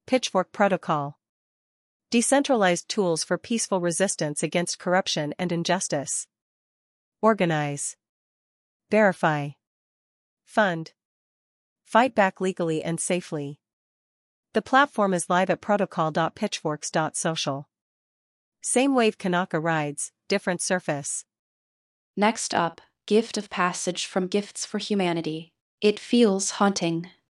Pitchfork Protocol. Decentralized tools for peaceful resistance against corruption and injustice. Organize. Verify. Fund. Fight back legally and safely. The platform is live at protocol.pitchforks.social. Same wave Kanaka rides, different surface. Next up, Gift of Passage from Gifts for Humanity. It feels haunting.